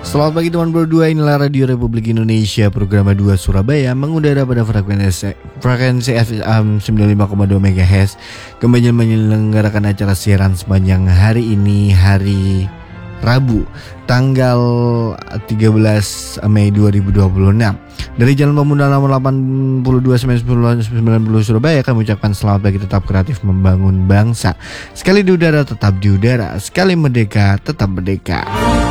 Selamat pagi teman berdua, inilah Radio Republik Indonesia, program 2 Surabaya mengudara pada frekuensi FM 95,2 MHz. Kembali menyelenggarakan acara siaran sepanjang hari ini, hari Rabu, tanggal 13 Mei 2026. Dari Jalan Pemuda nomor 82/90 Surabaya, kami ucapkan selamat pagi, tetap kreatif membangun bangsa. Sekali di udara tetap di udara, sekali merdeka tetap merdeka.